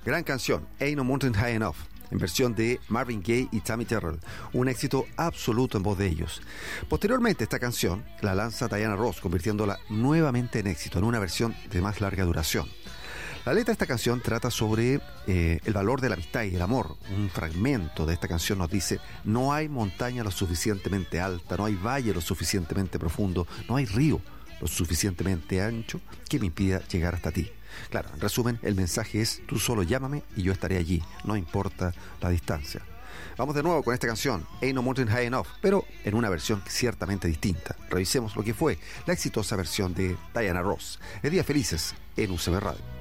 Gran canción, Ain't No Mountain High Enough, en versión de Marvin Gaye y Tammy Terrell, un éxito absoluto en voz de ellos. Posteriormente esta canción la lanza Diana Ross, convirtiéndola nuevamente en éxito, en una versión de más larga duración. La letra de esta canción trata sobre el valor de la amistad y el amor. Un fragmento de esta canción nos dice: no hay montaña lo suficientemente alta, no hay valle lo suficientemente profundo, no hay río lo suficientemente ancho que me impida llegar hasta ti. Claro, en resumen, el mensaje es: tú solo llámame y yo estaré allí, no importa la distancia. Vamos de nuevo con esta canción, Ain't No Mountain High Enough, pero en una versión ciertamente distinta. Revisemos lo que fue la exitosa versión de Diana Ross. Es Días Felices en UCB Radio.